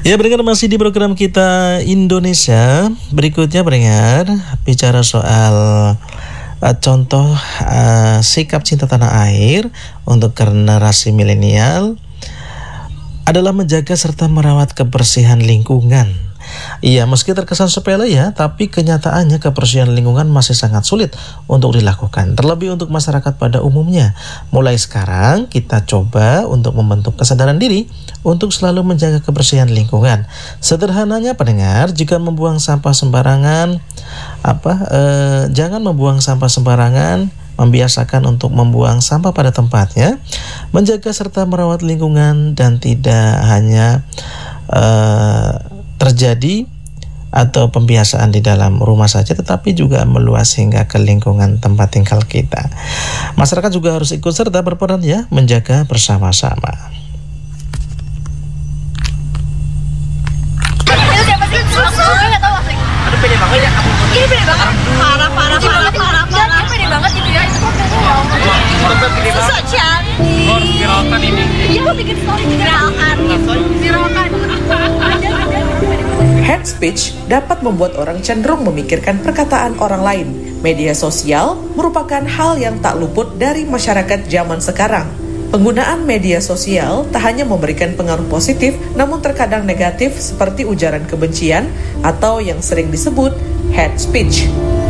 Ya, pendengar, masih di program kita Indonesia. Berikutnya pendengar, bicara soal contoh sikap cinta tanah air untuk generasi milenial adalah menjaga serta merawat kebersihan lingkungan. Iya, meski terkesan sepele ya, tapi kenyataannya kebersihan lingkungan masih sangat sulit untuk dilakukan, terlebih untuk masyarakat pada umumnya. Mulai sekarang kita coba untuk membentuk kesadaran diri untuk selalu menjaga kebersihan lingkungan. Sederhananya pendengar, jika membuang sampah sembarangan, jangan membuang sampah sembarangan, membiasakan untuk membuang sampah pada tempatnya, menjaga serta merawat lingkungan, dan tidak hanya terjadi atau pembiasaan di dalam rumah saja, tetapi juga meluas hingga ke lingkungan tempat tinggal kita. Masyarakat juga harus ikut serta berperan ya, menjaga bersama-sama. Pede banget ya kamu. Ini pede banget. Parah. Ini pede banget gitu ya. Itu kok pede banget. So cantik. Harus viralkan ini. Iya, gue bikin story viralkan. Hate speech dapat membuat orang cenderung memikirkan perkataan orang lain. Media sosial merupakan hal yang tak luput dari masyarakat zaman sekarang. Penggunaan media sosial tak hanya memberikan pengaruh positif, namun terkadang negatif seperti ujaran kebencian atau yang sering disebut hate speech.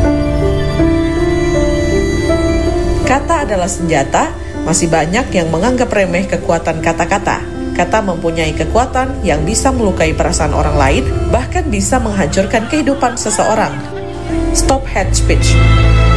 Kata adalah senjata, masih banyak yang menganggap remeh kekuatan kata-kata. Kata mempunyai kekuatan yang bisa melukai perasaan orang lain, bahkan bisa menghancurkan kehidupan seseorang. Stop hate speech.